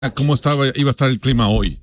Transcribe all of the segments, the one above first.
cómo iba a estar el clima hoy.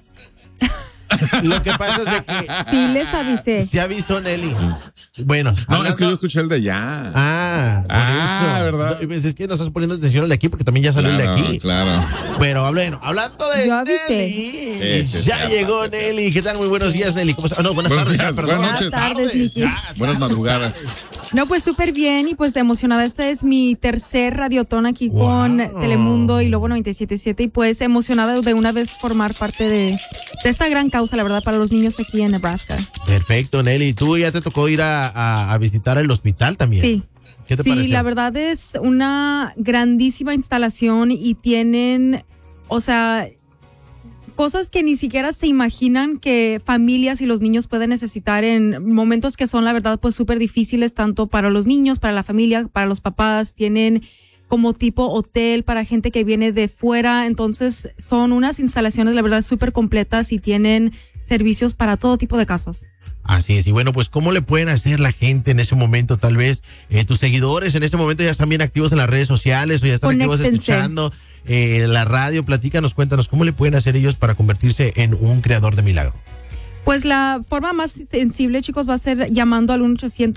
Lo que pasa es de que sí les avisé. sí avisó Nelly. Sí. Bueno, no, es que yo escuché el de allá. ¿verdad? No, es que no estás poniendo atención al de aquí porque también ya salió el de aquí. Claro. Pero hablando de yo avisé. Nelly, ya llegó Nelly. ¿Qué tal? Muy buenos días, Nelly. ¿Cómo estás? No, buenas tardes. Días, buenas noches. Buenas tardes, Miki. Buenas madrugadas. No, pues súper bien y pues emocionada. Este es mi tercer radiotón aquí con Telemundo y Lobo 97.7 y pues emocionada de una vez formar parte de esta gran causa, la verdad, para los niños aquí en Nebraska. Perfecto, Nelly. ¿Tú ya te tocó ir a visitar el hospital también? Sí. ¿Qué te pareció? Sí, la verdad es una grandísima instalación y tienen, o sea, cosas que ni siquiera se imaginan que familias y los niños pueden necesitar en momentos que son, la verdad, pues súper difíciles, tanto para los niños, para la familia, para los papás. Tienen como tipo hotel para gente que viene de fuera. Entonces, son unas instalaciones, la verdad, súper completas y tienen servicios para todo tipo de casos. Así es, y bueno, pues ¿cómo le pueden hacer la gente en ese momento? Tal vez tus seguidores en este momento ya están bien activos en las redes sociales o ya están activos escuchando la radio. Platícanos, cuéntanos, ¿cómo le pueden hacer ellos para convertirse en un creador de milagro? Pues la forma más sensible, chicos, va a ser llamando al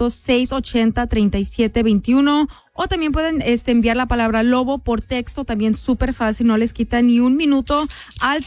1-800-680-3721 o también pueden enviar la palabra Lobo por texto, también súper fácil, no les quita ni un minuto al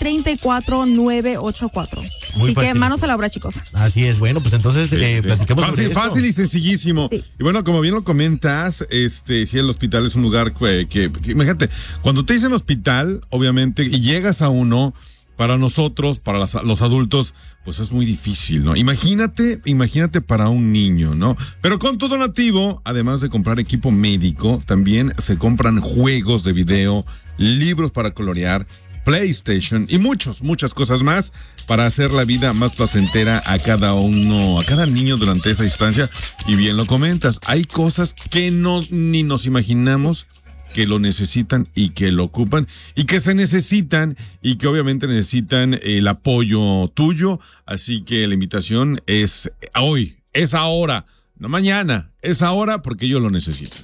34984. Así que manos a la obra, chicos. Así es, bueno, pues entonces platiquemos sobre esto. Fácil y sencillísimo. Sí. Y bueno, como bien lo comentas, sí, el hospital es un lugar que imagínate, cuando te dicen hospital, obviamente, y llegas a uno, para nosotros, para los adultos, pues es muy difícil, ¿no? Imagínate para un niño, ¿no? Pero con tu donativo, además de comprar equipo médico, también se compran juegos de video, libros para colorear, PlayStation y muchas cosas más para hacer la vida más placentera a cada niño durante esa instancia. Y bien lo comentas, hay cosas que ni nos imaginamos que lo necesitan y que lo ocupan y que se necesitan y que obviamente necesitan el apoyo tuyo. Así que la invitación es hoy, es ahora, no mañana, es ahora porque ellos lo necesitan.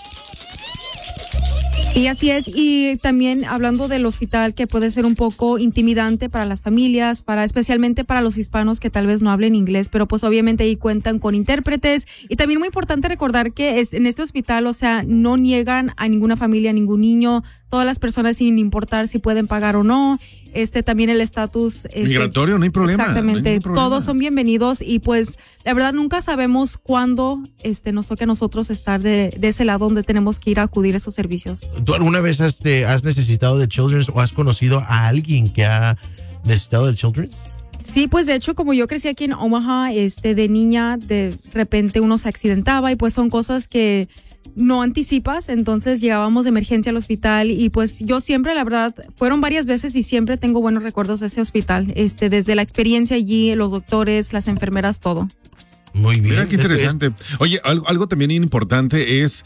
Y así es, y también hablando del hospital que puede ser un poco intimidante para las familias, especialmente para los hispanos que tal vez no hablen inglés, pero pues obviamente ahí cuentan con intérpretes y también muy importante recordar que en este hospital, o sea, no niegan a ninguna familia, a ningún niño, todas las personas sin importar si pueden pagar o no, también el estatus migratorio, no hay problema. Exactamente, no hay problema. Todos son bienvenidos y pues la verdad nunca sabemos cuándo nos toque a nosotros estar de ese lado donde tenemos que ir a acudir a esos servicios. ¿Tú alguna vez has necesitado de Children's o has conocido a alguien que ha necesitado de Children's? Sí, pues de hecho, como yo crecí aquí en Omaha, de niña, de repente uno se accidentaba y pues son cosas que no anticipas, entonces llegábamos de emergencia al hospital y pues yo siempre, la verdad, fueron varias veces y siempre tengo buenos recuerdos de ese hospital, desde la experiencia allí, los doctores, las enfermeras, todo. Muy bien. Mira qué interesante. Oye, algo también importante es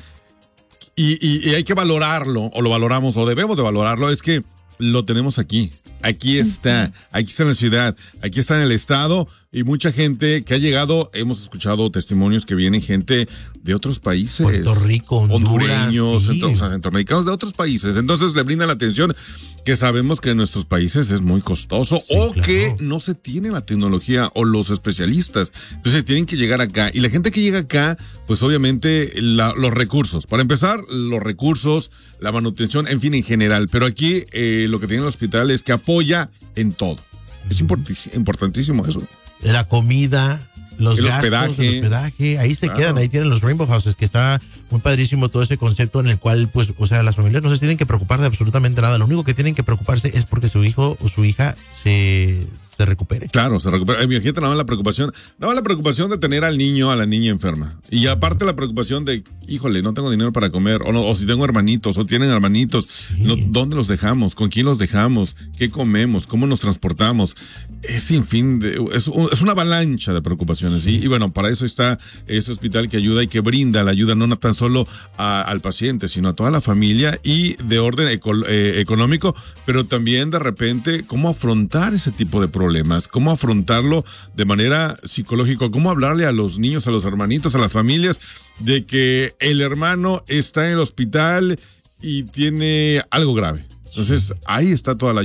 y hay que valorarlo, o lo valoramos, o debemos de valorarlo, es que lo tenemos aquí. Aquí está en la ciudad, aquí está en el estado y mucha gente que ha llegado, hemos escuchado testimonios que vienen gente de otros países. Puerto Rico, hondureños, sí. centroamericanos, de otros países. Entonces le brindan la atención que sabemos que en nuestros países es muy costoso que no se tiene la tecnología o los especialistas. Entonces tienen que llegar acá. Y la gente que llega acá, pues obviamente los recursos. Para empezar, los recursos, la manutención, en fin, en general. Pero aquí lo que tiene el hospital es que apoya en todo. Es importantísimo eso. La comida, los gastos, el hospedaje, ahí se quedan, ahí tienen los Rainbow Houses, que está muy padrísimo todo ese concepto en el cual, pues, o sea, las familias no se tienen que preocupar de absolutamente nada. Lo único que tienen que preocuparse es porque su hijo o su hija se recupere. Claro, se recupera. Imagínate nada más la preocupación de tener al niño, a la niña enferma. Y aparte la preocupación de, híjole, no tengo dinero para comer, o si tengo hermanitos, o tienen hermanitos, ¿dónde los dejamos? ¿Con quién los dejamos? ¿Qué comemos? ¿Cómo nos transportamos? Es sin fin, es una avalancha de preocupaciones. Sí. Y bueno, para eso está ese hospital que ayuda y que brinda la ayuda no tan solo al paciente, sino a toda la familia y de orden económico, pero también de repente cómo afrontar ese tipo de problemas, cómo afrontarlo de manera psicológica, cómo hablarle a los niños, a los hermanitos, a las familias de que el hermano está en el hospital y tiene algo grave. Entonces, ahí está toda la